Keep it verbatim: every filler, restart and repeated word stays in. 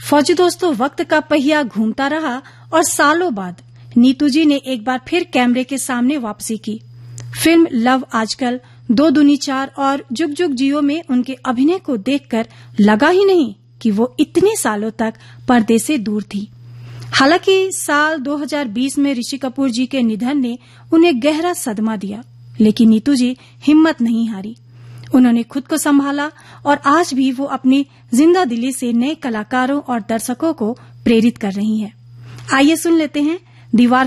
फौजी दोस्तों, वक्त का पहिया घूमता रहा और सालों बाद नीतू जी ने एक बार फिर कैमरे के सामने वापसी की। फिल्म लव आजकल, दो दूनी चार और जुग जुग जियो में उनके अभिनय को देखकर लगा ही नहीं कि वो इतने सालों तक पर्दे से दूर थी। हालांकि साल दो हज़ार बीस में ऋषि कपूर जी के निधन ने उन्हें गहरा सदमा दिया, लेकिन नीतू जी हिम्मत नहीं हारी। उन्होंने खुद को संभाला और आज भी वो अपनी जिंदा दिली से नए कलाकारों और दर्शकों को प्रेरित कर रही हैं। आइए सुन लेते हैं दीवार